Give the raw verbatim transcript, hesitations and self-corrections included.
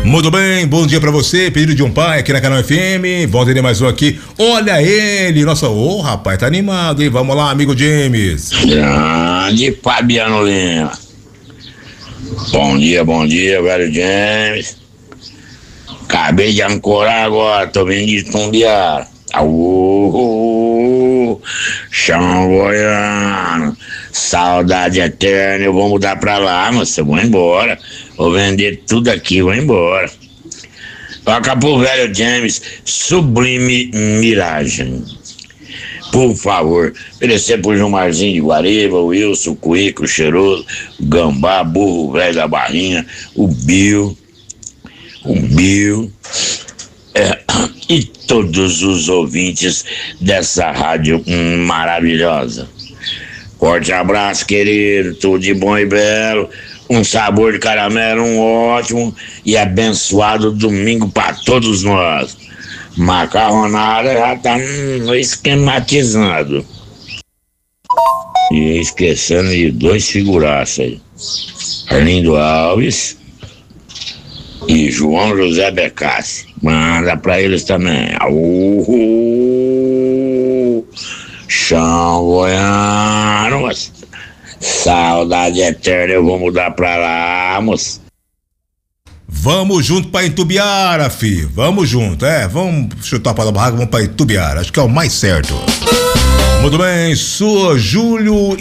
Muito bem, bom dia pra você, pedido de um pai aqui na Canal F M, volta de mais um aqui, olha ele, nossa, ô oh, rapaz, tá animado, hein, vamos lá, amigo James. Grande Fabiano Lima. Bom dia, bom dia, velho James. Acabei de ancorar agora, tô vindo de Tumbiara. Aô, chão goiano, saudade eterna, eu vou mudar pra lá, moça, eu vou embora. Vou vender tudo aqui, vou embora. Toca pro velho James, Sublime Miragem. Por favor, oferecer pro Gilmarzinho de Guariba, o Wilson, o Cuíco, o Cheiroso, o Gambá, burro velho da Barrinha, o Bill, o Bill, é, e todos os ouvintes dessa rádio hum, maravilhosa. Forte abraço, querido, tudo de bom e belo. Um sabor de caramelo, um ótimo e abençoado domingo para todos nós. Macarronada já tá hum, esquematizando. E esquecendo de dois figuraças aí. Arlindo Alves e João José Becassi. Manda pra eles também. Uhul. Chão goiano, moça. Saudade eterna, eu vou mudar pra lá, moça. Vamos junto pra Itubiara, filho. Vamos junto, é. Vamos chutar a barraca, vamos pra Itubiara. Acho que é o mais certo. Muito bem, sou Júlio